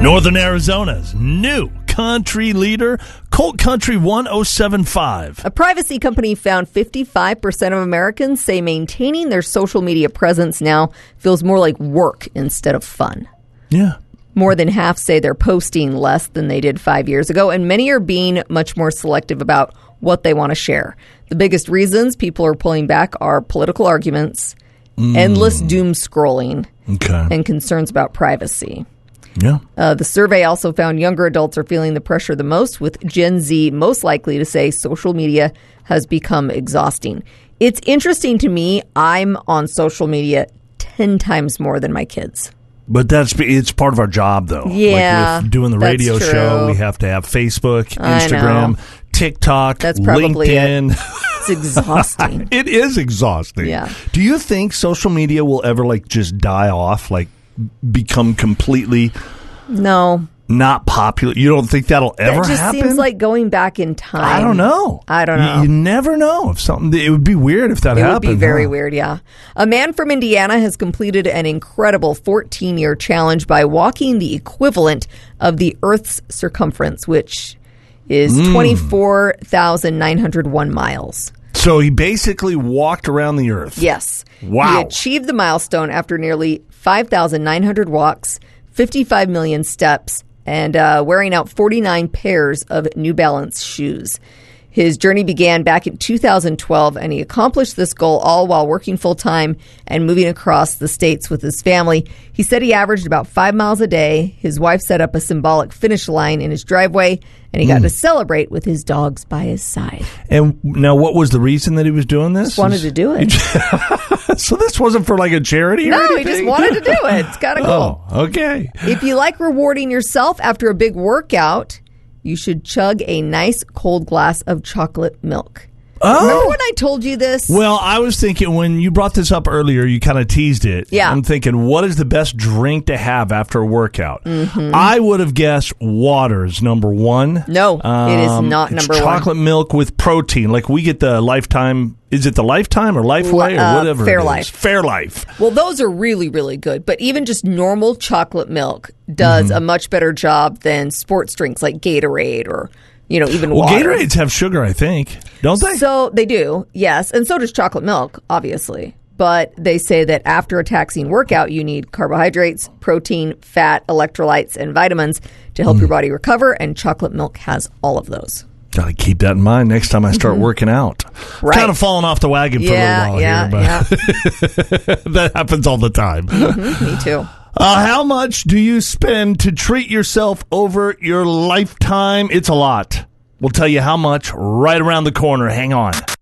Northern Arizona's new country leader, Colt Country 1075. A privacy company found 55% of Americans say maintaining their social media presence now feels more like work instead of fun. Yeah. More than half say they're posting less than they did 5 years ago, and many are being much more selective about what they want to share. The biggest reasons people are pulling back are political arguments, endless doom scrolling, and concerns about privacy. Yeah. The survey also found younger adults are feeling the pressure the most, with Gen Z most likely to say social media has become exhausting. It's interesting to me. I'm on social media 10 times more than my kids. But it's part of our job, though. Yeah, like with doing the radio show, we have to have Facebook, Instagram, TikTok, that's probably LinkedIn. It's exhausting. It is exhausting. Yeah. Do you think social media will ever just die off, become completely not popular? You don't think that'll ever happen? It just seems like going back in time. I don't know. You never know if something. It would be weird if that happened. It would be very weird, yeah. A man from Indiana has completed an incredible 14-year challenge by walking the equivalent of the Earth's circumference, which is 24,901 miles. So he basically walked around the Earth. Yes. Wow. He achieved the milestone after nearly 5,900 walks, 55 million steps, and wearing out 49 pairs of New Balance shoes. His journey began back in 2012, and he accomplished this goal all while working full-time and moving across the states with his family. He said he averaged about 5 miles a day. His wife set up a symbolic finish line in his driveway, and he got to celebrate with his dogs by his side. And now, what was the reason that he was doing this? Just wanted to do it. So this wasn't for a charity or anything? No, he just wanted to do it. It's kind of cool. Oh, okay. If you like rewarding yourself after a big workout, you should chug a nice cold glass of chocolate milk. Oh. Remember when I told you this? Well, I was thinking when you brought this up earlier, you kind of teased it. Yeah. I'm thinking, what is the best drink to have after a workout? Mm-hmm. I would have guessed water is number one. No, it is not number one. Chocolate milk with protein. Like we get the Lifetime. Is it the Lifetime or Lifeway or whatever? Fairlife. Fairlife. Well, those are really, really good. But even just normal chocolate milk does a much better job than sports drinks like Gatorade or even water. Gatorades have sugar, I think, don't they? So they do, yes. And so does chocolate milk, obviously. But they say that after a taxing workout, you need carbohydrates, protein, fat, electrolytes, and vitamins to help your body recover. And chocolate milk has all of those. Got to keep that in mind next time I start working out. Right. Kind of falling off the wagon for a little while here. But that happens all the time. Me too. How much do you spend to treat yourself over your lifetime? It's a lot. We'll tell you how much right around the corner. Hang on.